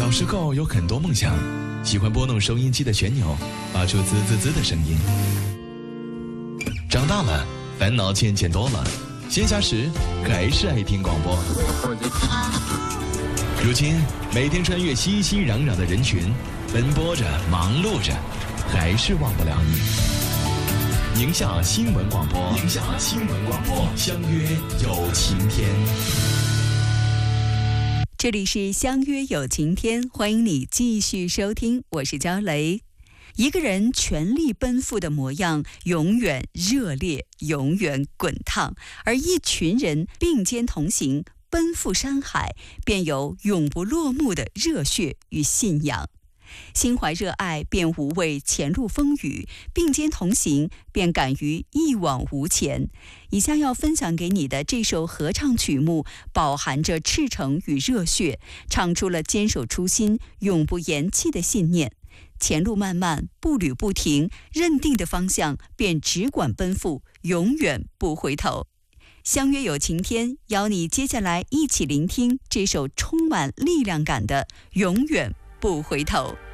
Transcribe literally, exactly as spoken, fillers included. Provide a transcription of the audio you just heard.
小时候有很多梦想，喜欢拨弄收音机的旋钮，发出滋滋滋的声音。长大了，烦恼渐渐多了，闲暇时还是爱听广播。如今，每天穿越熙熙攘攘的人群，奔波着，忙碌着，还是忘不了你。宁夏新闻广播，宁夏新闻广播，相约有晴天。 这里是相约有晴天，欢迎你继续收听，我是焦雷。一个人全力奔赴的模样，永远热烈，永远滚烫；而一群人并肩同行，奔赴山海，便有永不落幕的热血与信仰。心怀热爱，便无畏前路风雨；并肩同行，便敢于一往无前。以下要分享给你的这首合唱曲目，饱含着赤诚与热血，唱出了坚守初心、永不言弃的信念。前路漫漫，步履不停，认定的方向便只管奔赴，永远不回头。相约有晴天，邀你接下来一起聆听这首充满力量感的《永远不回头》。